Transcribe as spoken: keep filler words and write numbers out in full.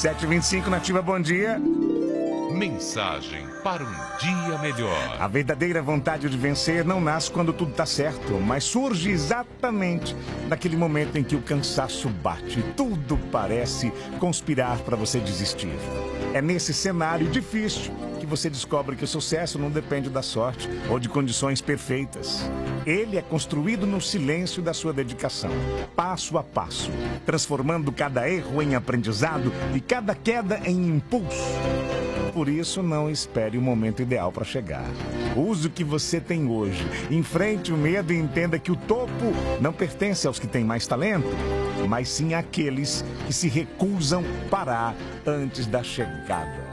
sete e vinte e cinco, Nativa, bom dia. Mensagem para um dia melhor. A verdadeira vontade de vencer não nasce quando tudo está certo, mas surge exatamente naquele momento em que o cansaço bate e tudo parece conspirar para você desistir. É nesse cenário difícil que você descobre que o sucesso não depende da sorte ou de condições perfeitas. Ele é construído no silêncio da sua dedicação, passo a passo, transformando cada erro em aprendizado e cada queda em impulso. Por isso, não espere o momento ideal para chegar. Use o que você tem hoje. Enfrente o medo e entenda que o topo não pertence aos que têm mais talento, mas sim àqueles que se recusam parar antes da chegada.